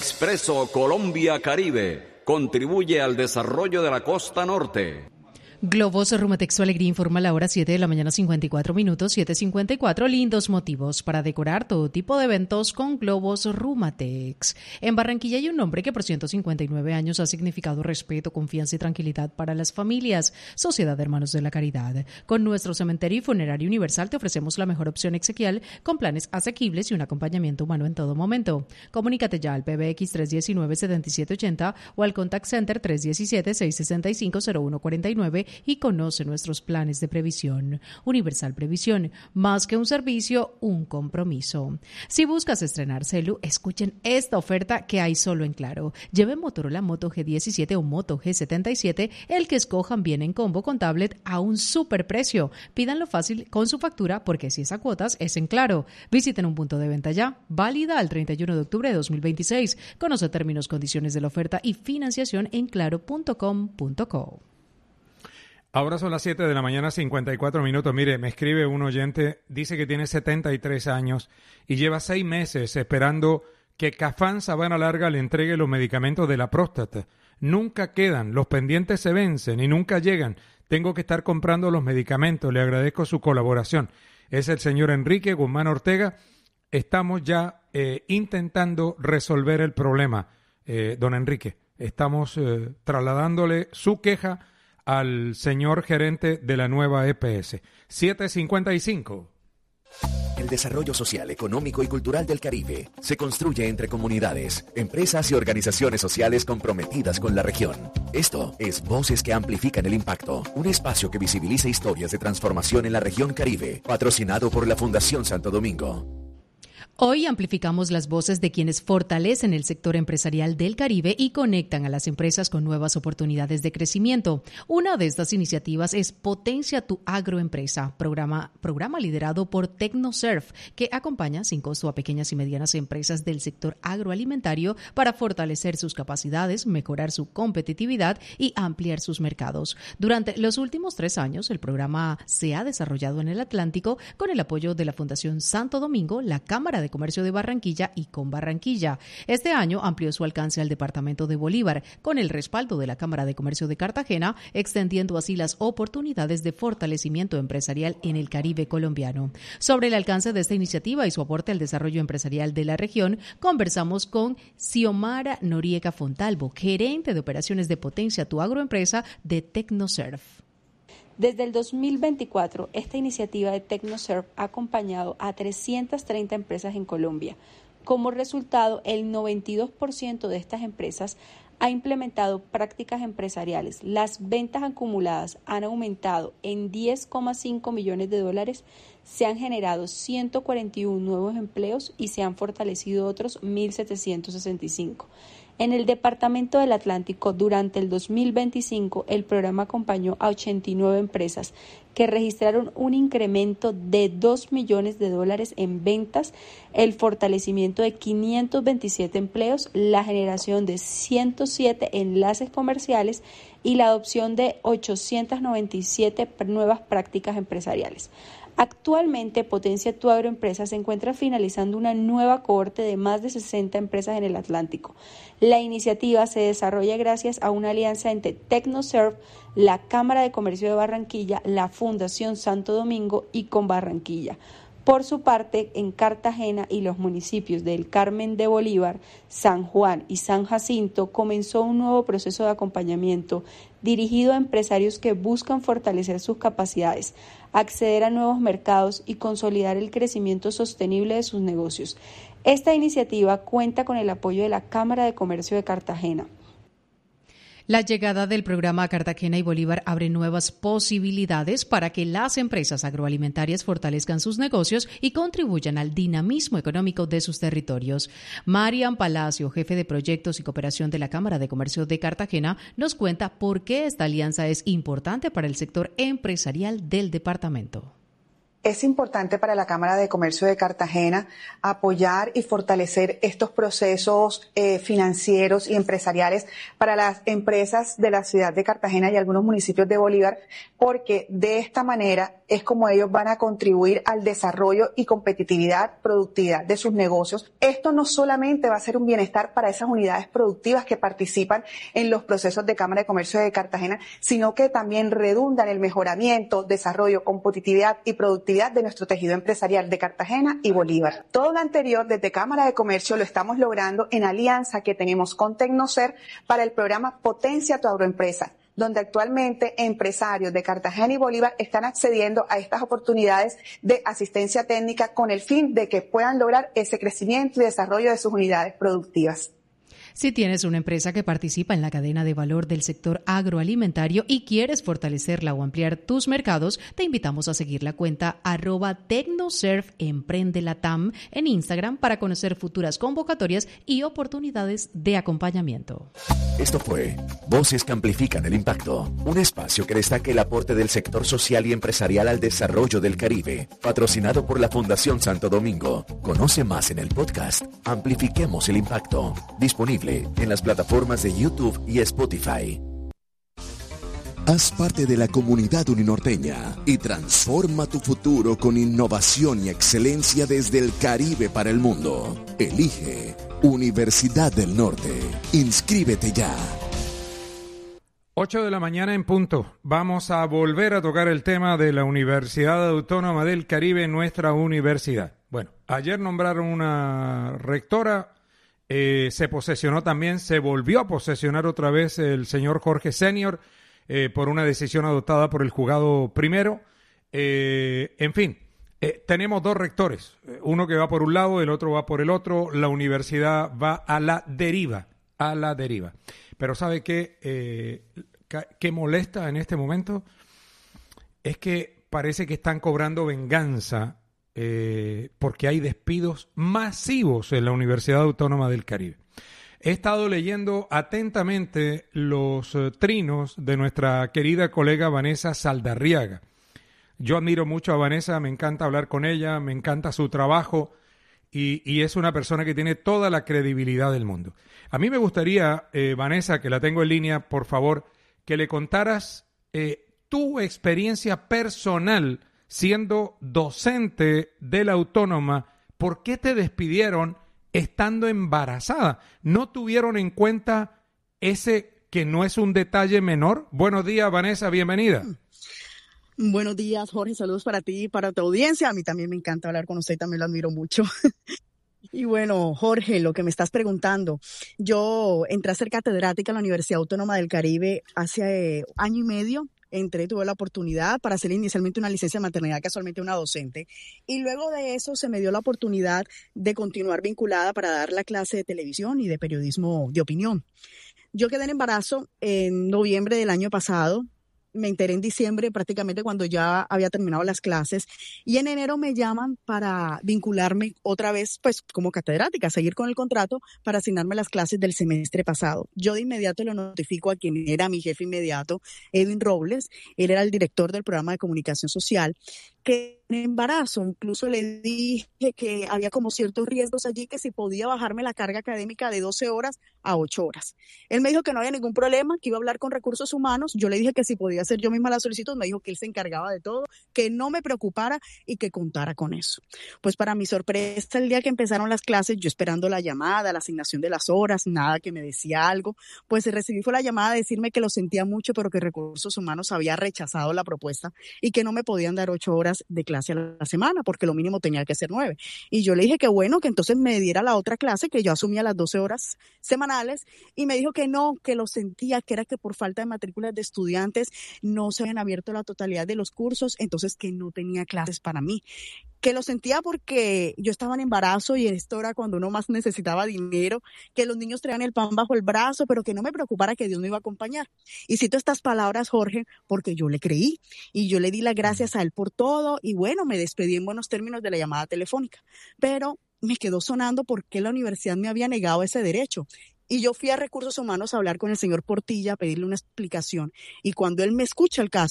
Expreso Colombia Caribe contribuye al desarrollo de la costa norte. Globos Rumatex Su Alegría informa a la hora 7 de la mañana 54 minutos, 7:54. Lindos motivos para decorar todo tipo de eventos con globos Rumatex. En Barranquilla hay un nombre que por 159 años ha significado respeto, confianza y tranquilidad para las familias. Sociedad de Hermanos de la Caridad. Con nuestro cementerio y funerario universal te ofrecemos la mejor opción exequial con planes asequibles y un acompañamiento humano en todo momento. Comunícate ya al PBX 319-7780 o al Contact Center 317-665-0149 y conoce nuestros planes de previsión. Universal Previsión, más que un servicio, un compromiso. Si buscas estrenar celu, escuchen esta oferta que hay solo en Claro. Lleven Motorola Moto G17 o Moto G77, el que escojan viene en combo con tablet a un super precio. Pídanlo fácil con su factura porque si es a cuotas es en Claro. Visiten un punto de venta ya, válida al 31 de octubre de 2026. Conoce términos, condiciones de la oferta y financiación en claro.com.co. Ahora son las 7 de la mañana, 54 minutos. Mire, me escribe un oyente, dice que tiene 73 años y lleva 6 meses esperando que Cafán Sabana Larga le entregue los medicamentos de la próstata. Nunca quedan, los pendientes se vencen y nunca llegan. Tengo que estar comprando los medicamentos. Le agradezco su colaboración. Es el señor Enrique Guzmán Ortega. Estamos ya intentando resolver el problema, don Enrique. Estamos trasladándole su queja al señor gerente de la nueva EPS. 7:55. El desarrollo social, económico y cultural del Caribe se construye entre comunidades, empresas y organizaciones sociales comprometidas con la región. Esto es Voces que Amplifican el Impacto, un espacio que visibiliza historias de transformación en la región Caribe, patrocinado por la Fundación Santo Domingo. Hoy amplificamos las voces de quienes fortalecen el sector empresarial del Caribe y conectan a las empresas con nuevas oportunidades de crecimiento. Una de estas iniciativas es Potencia tu Agroempresa, programa liderado por TecnoSurf, que acompaña sin costo a pequeñas y medianas empresas del sector agroalimentario para fortalecer sus capacidades, mejorar su competitividad y ampliar sus mercados. Durante los últimos 3 años, el programa se ha desarrollado en el Atlántico con el apoyo de la Fundación Santo Domingo, la Cámara de Comercio de Barranquilla y con Barranquilla. Este año amplió su alcance al departamento de Bolívar con el respaldo de la Cámara de Comercio de Cartagena, extendiendo así las oportunidades de fortalecimiento empresarial en el Caribe colombiano. Sobre el alcance de esta iniciativa y su aporte al desarrollo empresarial de la región, conversamos con Xiomara Noriega Fontalvo, gerente de operaciones de Potencia tu Agroempresa de TecnoSurf. Desde el 2024, esta iniciativa de TecnoSurf ha acompañado a 330 empresas en Colombia. Como resultado, el 92% de estas empresas ha implementado prácticas empresariales. Las ventas acumuladas han aumentado en $10,5 millones, se han generado 141 nuevos empleos y se han fortalecido otros 1.765. En el Departamento del Atlántico, durante el 2025, el programa acompañó a 89 empresas que registraron un incremento de $2 millones en ventas, el fortalecimiento de 527 empleos, la generación de 107 enlaces comerciales y la adopción de 897 nuevas prácticas empresariales. Actualmente, Potencia tu Agroempresa se encuentra finalizando una nueva cohorte de más de 60 empresas en el Atlántico. La iniciativa se desarrolla gracias a una alianza entre TecnoSurf, la Cámara de Comercio de Barranquilla, la Fundación Santo Domingo y con Barranquilla. Por su parte, en Cartagena y los municipios del Carmen de Bolívar, San Juan y San Jacinto comenzó un nuevo proceso de acompañamiento dirigido a empresarios que buscan fortalecer sus capacidades, acceder a nuevos mercados y consolidar el crecimiento sostenible de sus negocios. Esta iniciativa cuenta con el apoyo de la Cámara de Comercio de Cartagena. La llegada del programa a Cartagena y Bolívar abre nuevas posibilidades para que las empresas agroalimentarias fortalezcan sus negocios y contribuyan al dinamismo económico de sus territorios. Marian Palacio, jefe de proyectos y cooperación de la Cámara de Comercio de Cartagena, nos cuenta por qué esta alianza es importante para el sector empresarial del departamento. Es importante para la Cámara de Comercio de Cartagena apoyar y fortalecer estos procesos financieros y empresariales para las empresas de la ciudad de Cartagena y algunos municipios de Bolívar, porque de esta manera es como ellos van a contribuir al desarrollo y competitividad, productividad de sus negocios. Esto no solamente va a ser un bienestar para esas unidades productivas que participan en los procesos de Cámara de Comercio de Cartagena, sino que también redunda en el mejoramiento, desarrollo, competitividad y productividad de nuestro tejido empresarial de Cartagena y Bolívar. Todo lo anterior desde Cámara de Comercio lo estamos logrando en alianza que tenemos con Tecnocer para el programa Potencia tu Agroempresa, donde actualmente empresarios de Cartagena y Bolívar están accediendo a estas oportunidades de asistencia técnica con el fin de que puedan lograr ese crecimiento y desarrollo de sus unidades productivas. Si tienes una empresa que participa en la cadena de valor del sector agroalimentario y quieres fortalecerla o ampliar tus mercados, te invitamos a seguir la cuenta @TecnoServEmprendelatam en Instagram para conocer futuras convocatorias y oportunidades de acompañamiento. Esto fue Voces que Amplifican el Impacto, un espacio que destaca el aporte del sector social y empresarial al desarrollo del Caribe, patrocinado por la Fundación Santo Domingo. Conoce más en el podcast Amplifiquemos el Impacto, disponible en las plataformas de YouTube y Spotify. Haz parte de la comunidad uninorteña y transforma tu futuro con innovación y excelencia desde el Caribe para el mundo. Elige Universidad del Norte. Inscríbete ya. 8 de la mañana en punto. Vamos a volver a tocar el tema de la Universidad Autónoma del Caribe, nuestra universidad. Bueno, ayer nombraron una rectora. Se posesionó también, se volvió a posesionar otra vez el señor Jorge Senior por una decisión adoptada por el juzgado primero. En fin, tenemos dos rectores, uno que va por un lado, el otro va por el otro. La universidad va a la deriva, Pero ¿sabe qué molesta en este momento? Es que parece que están cobrando venganza porque hay despidos masivos en la Universidad Autónoma del Caribe. He estado leyendo atentamente los trinos de nuestra querida colega Vanessa Saldarriaga. Yo admiro mucho a Vanessa, me encanta hablar con ella, me encanta su trabajo y es una persona que tiene toda la credibilidad del mundo. A mí me gustaría, Vanessa, que la tengo en línea, por favor, que le contaras tu experiencia personal siendo docente de la Autónoma. ¿Por qué te despidieron estando embarazada? ¿No tuvieron en cuenta ese que no es un detalle menor? Buenos días, Vanessa, bienvenida. Buenos días, Jorge, saludos para ti y para tu audiencia. A mí también me encanta hablar con usted, también lo admiro mucho. Y bueno, Jorge, lo que me estás preguntando, yo entré a ser catedrática en la Universidad Autónoma del Caribe hace año y medio. Tuve la oportunidad para hacer inicialmente una licencia de maternidad, casualmente una docente, y luego de eso se me dio la oportunidad de continuar vinculada para dar la clase de televisión y de periodismo de opinión. Yo quedé en embarazo en noviembre del año pasado. Me enteré en diciembre, prácticamente cuando ya había terminado las clases, y en enero me llaman para vincularme otra vez, pues como catedrática, seguir con el contrato para asignarme las clases del semestre pasado. Yo de inmediato le notifico a quien era mi jefe inmediato, Edwin Robles. Él era el director del programa de comunicación social, que en embarazo incluso le dije que había como ciertos riesgos allí, que si podía bajarme la carga académica de 12 horas a 8 horas. Él me dijo que no había ningún problema, que iba a hablar con recursos humanos. Yo le dije que si podía hacer yo misma la solicitud. Me dijo que él se encargaba de todo, que no me preocupara y que contara con eso. Pues para mi sorpresa, el día que empezaron las clases, yo esperando la llamada, la asignación de las horas, nada que me decía algo, pues recibí fue la llamada de decirme que lo sentía mucho, pero que recursos humanos había rechazado la propuesta y que no me podían dar 8 horas de clase a la semana, porque lo mínimo tenía que ser 9. Y yo le dije que bueno, que entonces me diera la otra clase, que yo asumía las 12 horas semanales, y me dijo que no, que lo sentía, que era que por falta de matrículas de estudiantes no se habían abierto la totalidad de los cursos, entonces que no tenía clases para mí. Que lo sentía porque yo estaba en embarazo y esto era cuando uno más necesitaba dinero, que los niños traían el pan bajo el brazo, pero que no me preocupara, que Dios me iba a acompañar. Y cito estas palabras, Jorge, porque yo le creí y yo le di las gracias a él por todo y bueno, me despedí en buenos términos de la llamada telefónica. Pero me quedó sonando por qué la universidad me había negado ese derecho. Y yo fui a Recursos Humanos a hablar con el señor Portilla, a pedirle una explicación. Y cuando él me escucha el caso,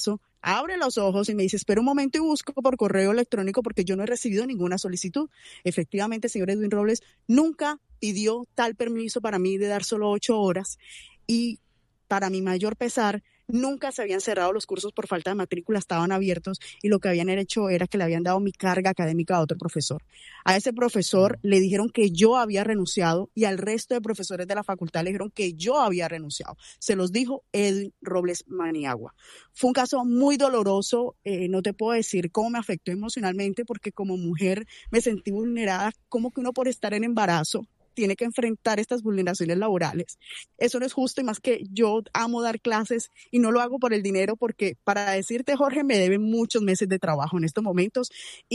abre los ojos y me dice, espera un momento y busco por correo electrónico porque yo no he recibido ninguna solicitud. Efectivamente, señor Edwin Robles nunca pidió tal permiso para mí de dar solo 8 horas y para mi mayor pesar, nunca se habían cerrado los cursos por falta de matrícula, estaban abiertos y lo que habían hecho era que le habían dado mi carga académica a otro profesor. A ese profesor le dijeron que yo había renunciado y al resto de profesores de la facultad le dijeron que yo había renunciado. Se los dijo Edwin Robles Maniagua. Fue un caso muy doloroso, no te puedo decir cómo me afectó emocionalmente porque como mujer me sentí vulnerada, como que uno por estar en embarazo tiene que enfrentar estas vulneraciones laborales. Eso no es justo y más que yo amo dar clases y no lo hago por el dinero porque para decirte, Jorge, me deben muchos meses de trabajo en estos momentos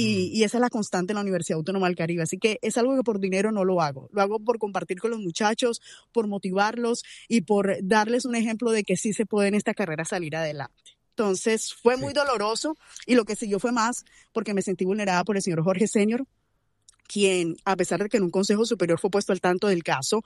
y esa es la constante en la Universidad Autónoma del Caribe. Así que es algo que por dinero no lo hago. Lo hago por compartir con los muchachos, por motivarlos y por darles un ejemplo de que sí se puede en esta carrera salir adelante. Entonces fue muy doloroso y lo que siguió fue más porque me sentí vulnerada por el señor Jorge Senior, quien, a pesar de que en un consejo superior fue puesto al tanto del caso,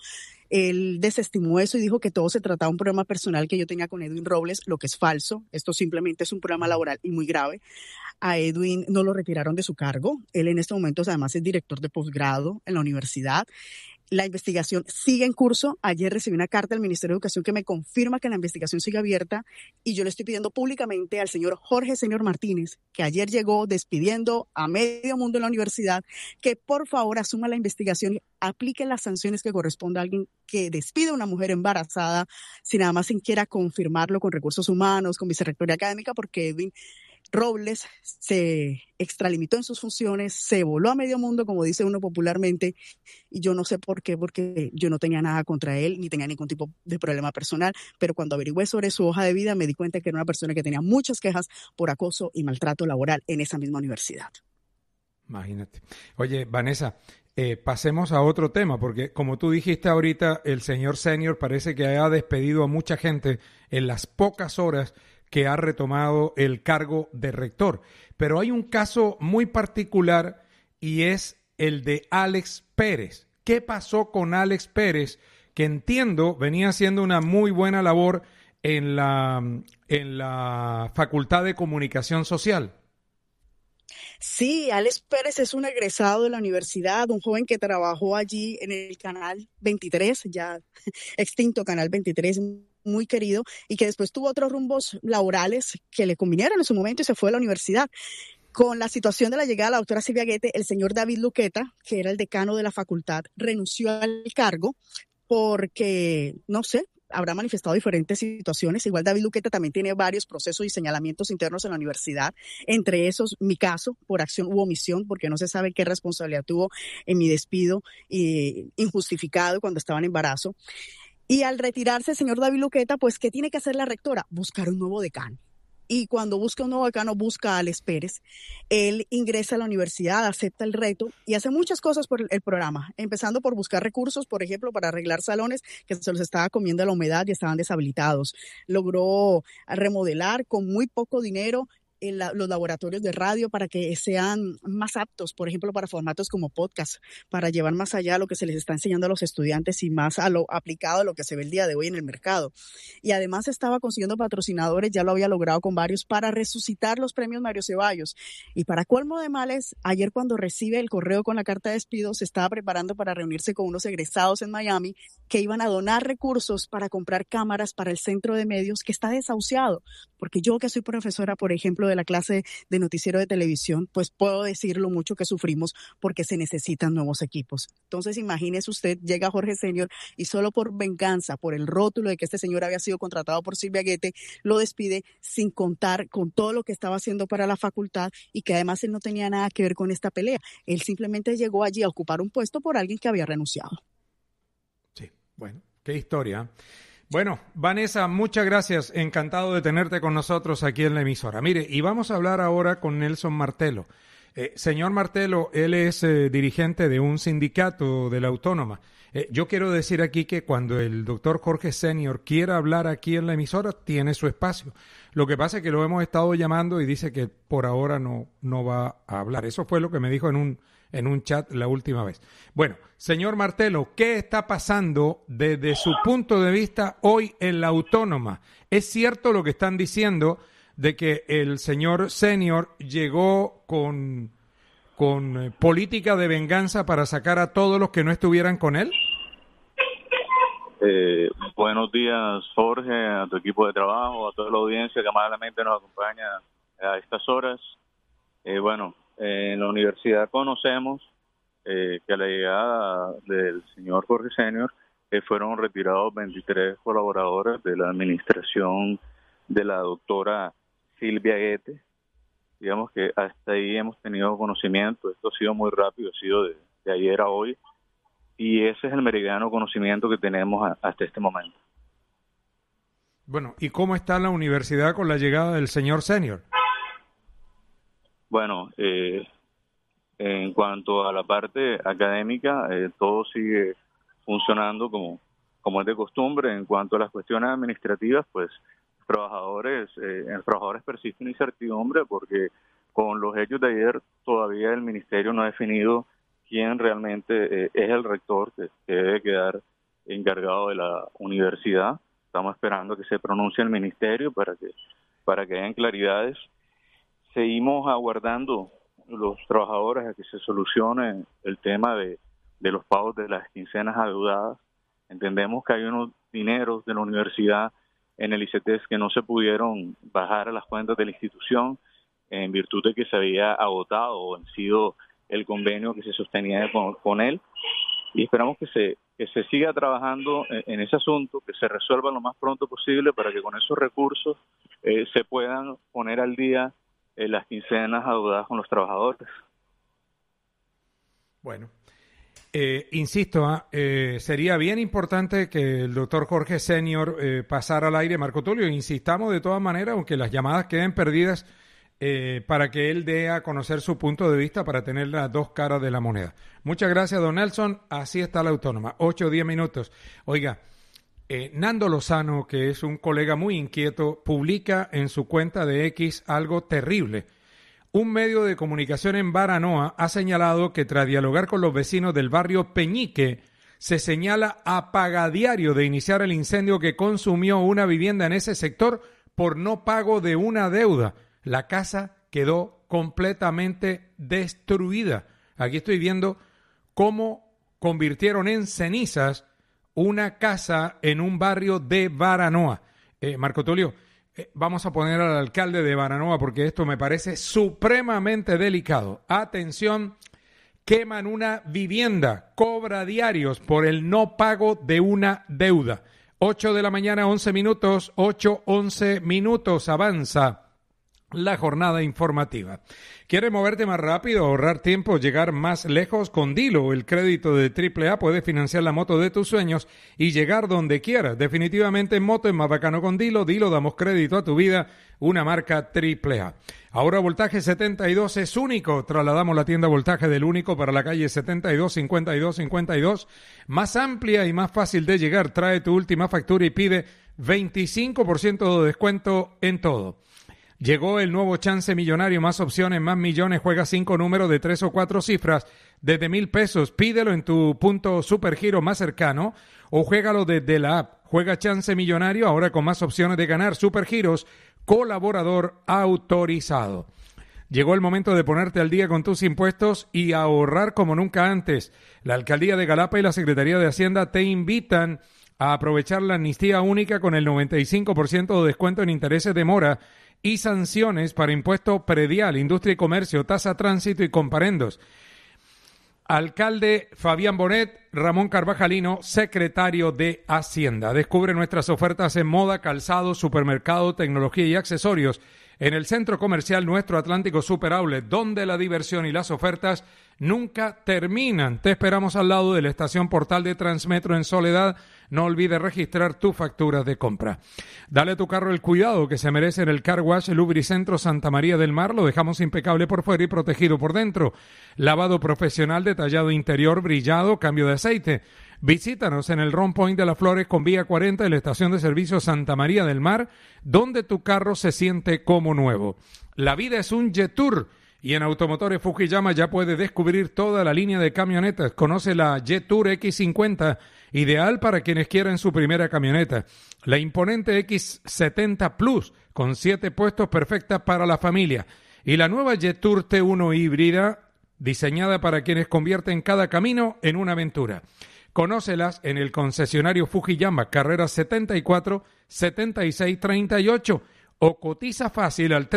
él desestimó eso y dijo que todo se trataba de un problema personal que yo tenía con Edwin Robles, lo que es falso. Esto simplemente es un problema laboral y muy grave. A Edwin no lo retiraron de su cargo. Él en estos momentos además es director de posgrado en la universidad. La investigación sigue en curso. Ayer recibí una carta del Ministerio de Educación que me confirma que la investigación sigue abierta y yo le estoy pidiendo públicamente al señor Jorge Senior Martínez, que ayer llegó despidiendo a medio mundo en la universidad, que por favor asuma la investigación y aplique las sanciones que corresponde a alguien que despide a una mujer embarazada sin nada más siquiera confirmarlo con recursos humanos, con vicerrectoría académica, porque Edwin Robles se extralimitó en sus funciones, se voló a medio mundo, como dice uno popularmente, y yo no sé por qué, porque yo no tenía nada contra él, ni tenía ningún tipo de problema personal, pero cuando averigüé sobre su hoja de vida me di cuenta que era una persona que tenía muchas quejas por acoso y maltrato laboral en esa misma universidad. Imagínate. Oye, Vanessa, pasemos a otro tema, porque como tú dijiste ahorita, el señor Senior parece que ha despedido a mucha gente en las pocas horas que ha retomado el cargo de rector. Pero hay un caso muy particular y es el de Alex Pérez. ¿Qué pasó con Alex Pérez? Que entiendo venía haciendo una muy buena labor en la Facultad de Comunicación Social. Sí, Alex Pérez es un egresado de la universidad, un joven que trabajó allí en el Canal 23, ya extinto Canal 23, muy querido, y que después tuvo otros rumbos laborales que le convinieron en su momento y se fue a la universidad. Con la situación de la llegada de la doctora Silvia Guete, el señor David Luqueta, que era el decano de la facultad, renunció al cargo porque, no sé, habrá manifestado diferentes situaciones. Igual David Luqueta también tiene varios procesos y señalamientos internos en la universidad, entre esos mi caso por acción u omisión, porque no se sabe qué responsabilidad tuvo en mi despido injustificado cuando estaba en embarazo. Y al retirarse el señor David Luqueta, pues, ¿qué tiene que hacer la rectora? Buscar un nuevo decano. Y cuando busca un nuevo decano, busca a Alex Pérez. Él ingresa a la universidad, acepta el reto y hace muchas cosas por el programa, empezando por buscar recursos, por ejemplo, para arreglar salones que se los estaba comiendo la humedad y estaban deshabilitados. Logró remodelar con muy poco dinero los laboratorios de radio para que sean más aptos, por ejemplo, para formatos como podcast, para llevar más allá lo que se les está enseñando a los estudiantes y más a lo aplicado a lo que se ve el día de hoy en el mercado. Y además estaba consiguiendo patrocinadores, ya lo había logrado con varios, para resucitar los premios Mario Ceballos. Y para colmo de males, ayer cuando recibe el correo con la carta de despido, se estaba preparando para reunirse con unos egresados en Miami que iban a donar recursos para comprar cámaras para el centro de medios que está desahuciado. Porque yo, que soy profesora, por ejemplo, de la clase de noticiero de televisión, pues puedo decir lo mucho que sufrimos porque se necesitan nuevos equipos. Entonces, imagínese usted, llega Jorge Senior y solo por venganza, por el rótulo de que este señor había sido contratado por Silvia Guete, lo despide sin contar con todo lo que estaba haciendo para la facultad y que además él no tenía nada que ver con esta pelea. Él simplemente llegó allí a ocupar un puesto por alguien que había renunciado. Sí, bueno, qué historia. Bueno, Vanessa, muchas gracias. Encantado de tenerte con nosotros aquí en la emisora. Mire, y vamos a hablar ahora con Nelson Martelo. Señor Martelo, él es dirigente de un sindicato de la Autónoma. Yo quiero decir aquí que cuando el doctor Jorge Senior quiera hablar aquí en la emisora, tiene su espacio. Lo que pasa es que lo hemos estado llamando y dice que por ahora no va a hablar. Eso fue lo que me dijo en un chat la última vez. Bueno, señor Martelo, ¿qué está pasando desde su punto de vista hoy en la Autónoma? ¿Es cierto lo que están diciendo de que el señor Senior llegó con política de venganza para sacar a todos los que no estuvieran con él? Buenos días, Jorge, a tu equipo de trabajo, a toda la audiencia que amablemente nos acompaña a estas horas. En la universidad conocemos que a la llegada del señor Jorge Senior fueron retirados 23 colaboradores de la administración de la doctora Silvia Guete. Digamos que hasta ahí hemos tenido conocimiento. Esto ha sido muy rápido, ha sido de ayer a hoy. Y ese es el meridiano conocimiento que tenemos hasta este momento. Bueno, ¿y cómo está la universidad con la llegada del señor Senior? Bueno, en cuanto a la parte académica, todo sigue funcionando como es de costumbre. En cuanto a las cuestiones administrativas, pues los trabajadores persisten incertidumbre porque con los hechos de ayer todavía el ministerio no ha definido quién realmente es el rector que debe quedar encargado de la universidad. Estamos esperando que se pronuncie el ministerio para que hayan claridades. Seguimos aguardando los trabajadores a que se solucione el tema de los pagos de las quincenas adeudadas. Entendemos que hay unos dineros de la universidad en el ICETEX que no se pudieron bajar a las cuentas de la institución en virtud de que se había agotado o vencido el convenio que se sostenía con él, y esperamos que se siga trabajando en ese asunto, que se resuelva lo más pronto posible para que con esos recursos se puedan poner al día las quincenas adeudadas con los trabajadores. Bueno, insisto, sería bien importante que el doctor Jorge Senior pasara al aire. Marco Tulio, insistamos de todas maneras, aunque las llamadas queden perdidas, para que él dé a conocer su punto de vista para tener las dos caras de la moneda. Muchas gracias, don Nelson. Así está la autónoma. 8 o 10 minutos. Oiga, Nando Lozano, que es un colega muy inquieto, publica en su cuenta de X algo terrible. Un medio de comunicación en Baranoa ha señalado que tras dialogar con los vecinos del barrio Peñique, se señala apagadiario de iniciar el incendio que consumió una vivienda en ese sector por no pago de una deuda. La casa quedó completamente destruida. Aquí estoy viendo cómo convirtieron en cenizas una casa en un barrio de Baranoa. Marco Tulio, vamos a poner al alcalde de Baranoa porque esto me parece supremamente delicado. Atención, queman una vivienda, cobra diarios por el no pago de una deuda. 8 de la mañana, 11 minutos, 8:11 minutos, avanza la jornada informativa. ¿Quieres moverte más rápido, ahorrar tiempo, llegar más lejos? Con Dilo, el crédito de AAA, puedes financiar la moto de tus sueños y llegar donde quieras. Definitivamente en moto es más bacano con Dilo. Dilo, damos crédito a tu vida, una marca AAA. Ahora Voltaje 72 es único. Trasladamos la tienda Voltaje del único para la calle 72 52 52. Más amplia y más fácil de llegar. Trae tu última factura y pide 25% de descuento en todo. Llegó el nuevo chance millonario, más opciones, más millones. Juega 5 números de 3 o 4 cifras desde $1,000. Pídelo en tu punto Supergiro más cercano o juégalo desde la app. Juega chance millonario ahora con más opciones de ganar. Supergiros, colaborador autorizado. Llegó el momento de ponerte al día con tus impuestos y ahorrar como nunca antes. La Alcaldía de Galapa y la Secretaría de Hacienda te invitan a aprovechar la amnistía única con el 95% de descuento en intereses de mora y sanciones para impuesto predial, industria y comercio, tasa tránsito y comparendos. Alcalde Fabián Bonet, Ramón Carvajalino, secretario de Hacienda. Descubre nuestras ofertas en moda, calzado, supermercado, tecnología y accesorios en el centro comercial Nuestro Atlántico Super Outlet, donde la diversión y las ofertas nunca terminan. Te esperamos al lado de la estación Portal de Transmetro en Soledad. No olvides registrar tus facturas de compra. Dale a tu carro el cuidado que se merece en el Car Wash Lubricentro Santa María del Mar. Lo dejamos impecable por fuera y protegido por dentro. Lavado profesional, detallado interior, brillado, cambio de aceite. Visítanos en el Ron Point de las Flores con vía 40 de la estación de servicio Santa María del Mar, donde tu carro se siente como nuevo. La vida es un Jetour. Y en Automotores Fujiyama ya puedes descubrir toda la línea de camionetas. Conoce la Jetour X50 ideal para quienes quieren su primera camioneta. La imponente X70 Plus, con 7 puestos, perfecta para la familia. Y la nueva Jetour T1 híbrida, diseñada para quienes convierten cada camino en una aventura. Conócelas en el concesionario Fujiyama, carrera 74 76 38, o cotiza fácil al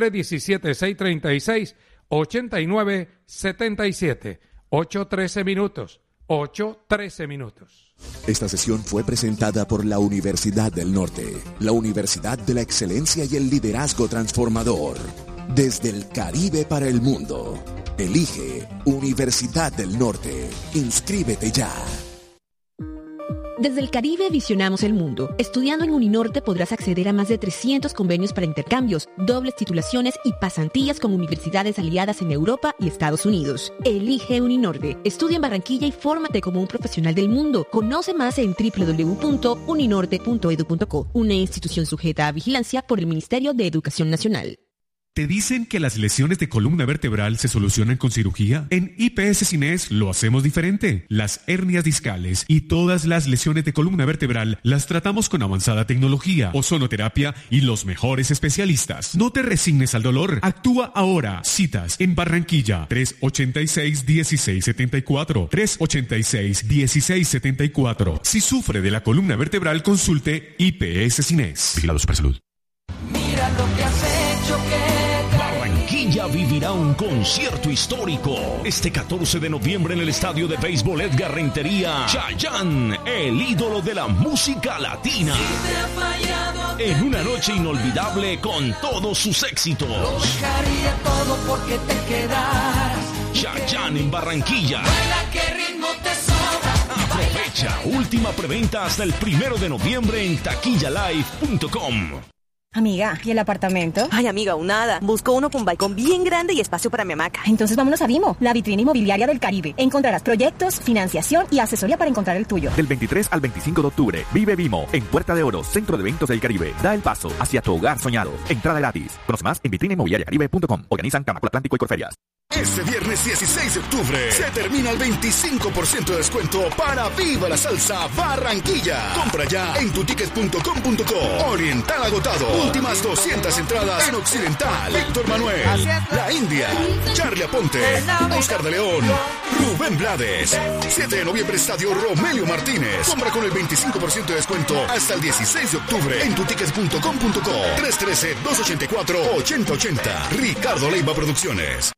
317-636-8977. 8-13 minutos. 8-13 minutos. Esta sesión fue presentada por la Universidad del Norte, la Universidad de la Excelencia y el Liderazgo Transformador. Desde el Caribe para el mundo. Elige Universidad del Norte. Inscríbete ya. Desde el Caribe visionamos el mundo. Estudiando en Uninorte podrás acceder a más de 300 convenios para intercambios, dobles titulaciones y pasantías con universidades aliadas en Europa y Estados Unidos. Elige Uninorte. Estudia en Barranquilla y fórmate como un profesional del mundo. Conoce más en www.uninorte.edu.co, una institución sujeta a vigilancia por el Ministerio de Educación Nacional. ¿Te dicen que las lesiones de columna vertebral se solucionan con cirugía? En IPS Cines lo hacemos diferente. Las hernias discales y todas las lesiones de columna vertebral las tratamos con avanzada tecnología, ozonoterapia y los mejores especialistas. No te resignes al dolor. Actúa ahora. Citas en Barranquilla 386-1674. 386-1674. Si sufre de la columna vertebral, consulte IPS Cines. Vigilado Supersalud. Mira lo que has hecho Barranquilla vivirá un concierto histórico este 14 de noviembre en el estadio de béisbol Edgar Rentería. Chayanne, el ídolo de la música latina, en una noche inolvidable con todos sus éxitos. Lo dejaría todo porque te quedaras. Chayanne en Barranquilla. Baila, qué ritmo te sobra. Aprovecha, última preventa hasta el 1 de noviembre en taquillalive.com. Amiga, ¿y el apartamento? Ay, amiga, aún nada. Busco uno con balcón bien grande y espacio para mi hamaca. Entonces vámonos a Vimo, la vitrina inmobiliaria del Caribe. Encontrarás proyectos, financiación y asesoría para encontrar el tuyo. Del 23 al 25 de octubre, vive Vimo en Puerta de Oro, Centro de Eventos del Caribe. Da el paso hacia tu hogar soñado. Entrada gratis. Conoce más en vitrinainmobiliariacaribe.com. Organizan Camacol Atlántico y Corferias. Este viernes 16 de octubre se termina el 25% de descuento para Viva la Salsa Barranquilla. Compra ya en tuticket.com.co. Oriental agotado. Últimas 200 entradas en Occidental. Víctor Manuel, La India, Charlie Aponte, Oscar de León, Rubén Blades. 7 de noviembre, Estadio Romelio Martínez. Compra con el 25% de descuento hasta el 16 de octubre en tuticket.com.co. 313-284-8080. Ricardo Leiva Producciones.